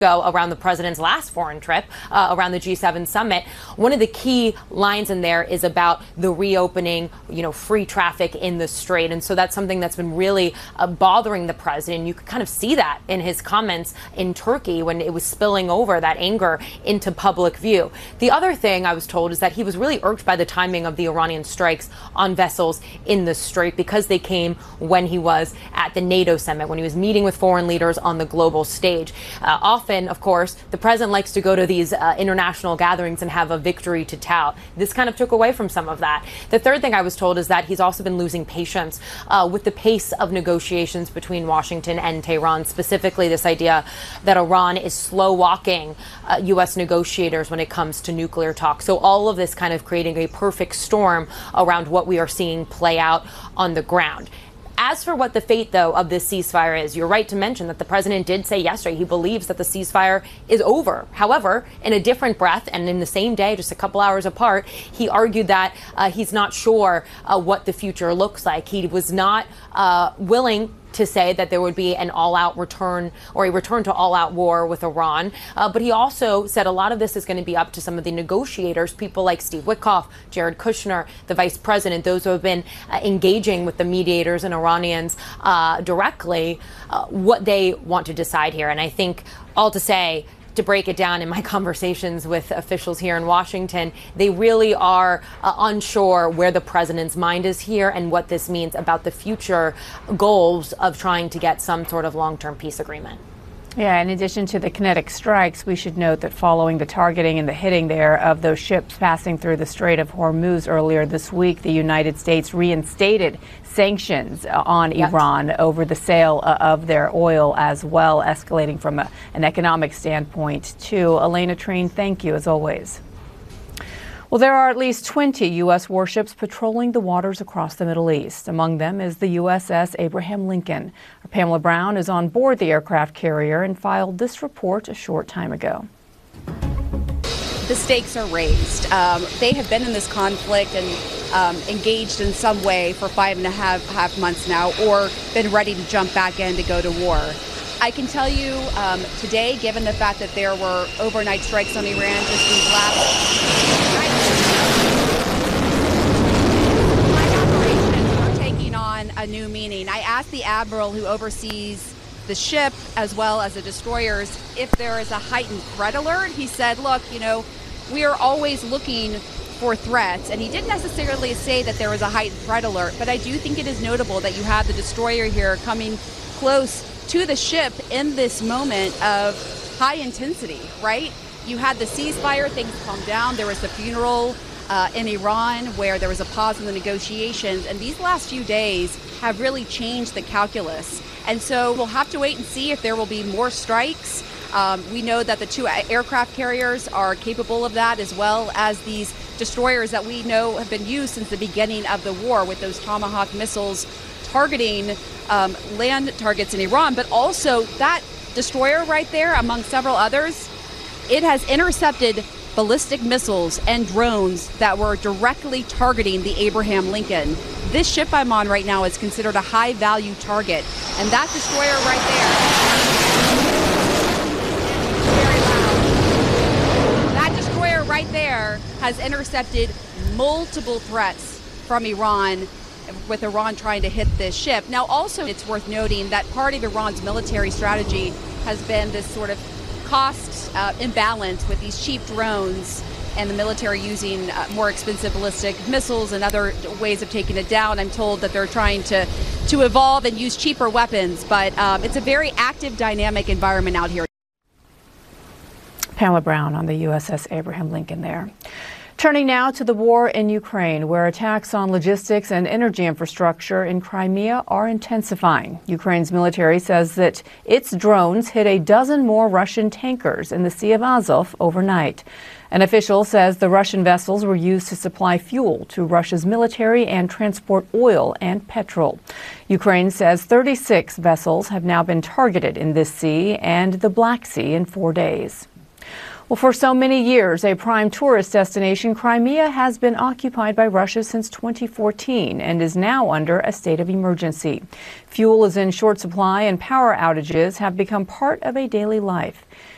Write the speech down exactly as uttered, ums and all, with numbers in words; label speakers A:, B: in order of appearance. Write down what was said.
A: ago around the president's last foreign trip, uh, around the G seven summit. One of the key lines in there is about the reopening, you know, free traffic in the strait. And so that's something that's been really uh, bothering the president. You could kind of see that in his comments in Turkey when it was spilling over, that anger into public view. The other thing I was told is that he was really irked by the timing of the Iranian strikes on vessels in the strait because they came when he was at the NATO summit, when he was meeting with foreign leaders on the global stage. Uh, often, of course, the president likes to go to these uh, international gatherings and have a victory to tout. This kind of took away from some of that. The third thing I was told is that he's also been losing patience uh, with the pace of negotiations between Washington and Tehran, specifically this idea that Iran is slow walking uh, U S negotiators when it comes to nuclear talk. So all of this kind of creating a perfect storm around what we are seeing play out on the ground. As for what the fate, though, of this ceasefire is, you're right to mention that the president did say yesterday he believes that the ceasefire is over. However, in a different breath and in the same day, just a couple hours apart, he argued that uh, he's not sure uh, what the future looks like. He was not uh, willing to say that there would be an all-out return or a return to all-out war with Iran. Uh, but he also said a lot of this is going to be up to some of the negotiators, people like Steve Witkoff, Jared Kushner, the vice president, those who have been uh, engaging with the mediators and Iranians uh, directly, uh, what they want to decide here. And I think all to say, to break it down in my conversations with officials here in Washington, they really are uh, unsure where the president's mind is here and what this means about the future goals of trying to get some sort of long-term peace agreement.
B: Yeah, in addition to the kinetic strikes, we should note that following the targeting and the hitting there of those ships passing through the Strait of Hormuz earlier this week, the United States reinstated sanctions on yep. Iran over the sale of their oil as well, escalating from a, an economic standpoint too. Elena Treen, thank you as always. Well, there are at least twenty U S warships patrolling the waters across the Middle East. Among them is the U S S Abraham Lincoln. Our Pamela Brown is on board the aircraft carrier and filed this report a short time ago.
C: The stakes are raised. Um, they have been in this conflict and um, engaged in some way for five and a half, half months now, or been ready to jump back in to go to war. I can tell you um, today, given the fact that there were overnight strikes on Iran just these last operations are taking on a new meaning. I asked the admiral who oversees the ship as well as the destroyers if there is a heightened threat alert. He said, look, you know, we are always looking for threats, and he didn't necessarily say that there was a heightened threat alert, but I do think it is notable that you have the destroyer here coming close to the ship in this moment of high intensity, right? You had the ceasefire, things calmed down. There was the funeral uh, in Iran where there was a pause in the negotiations. And these last few days have really changed the calculus. And so we'll have to wait and see if there will be more strikes. Um, we know that the two aircraft carriers are capable of that, as well as these destroyers that we know have been used since the beginning of the war with those Tomahawk missiles targeting um, land targets in Iran. But also that destroyer right there, among several others, it has intercepted ballistic missiles and drones that were directly targeting the Abraham Lincoln. This ship I'm on right now is considered a high value target. And that destroyer right there, very loud. That destroyer right there has intercepted multiple threats from Iran, with Iran trying to hit this ship. Now, also, it's worth noting that part of Iran's military strategy has been this sort of cost uh, imbalance with these cheap drones and the military using uh, more expensive ballistic missiles and other ways of taking it down. I'm told that they're trying to, to evolve and use cheaper weapons, but um, it's a very active, dynamic environment out here.
B: Pamela Brown on the U S S Abraham Lincoln there. Turning now to the war in Ukraine, where attacks on logistics and energy infrastructure in Crimea are intensifying. Ukraine's military says that its drones hit a dozen more Russian tankers in the Sea of Azov overnight. An official says the Russian vessels were used to supply fuel to Russia's military and transport oil and petrol. Ukraine says thirty-six vessels have now been targeted in this sea and the Black Sea in four days. Well, for so many years, a prime tourist destination, Crimea has been occupied by Russia since twenty fourteen and is now under a state of emergency. Fuel is in short supply and power outages have become part of a daily life.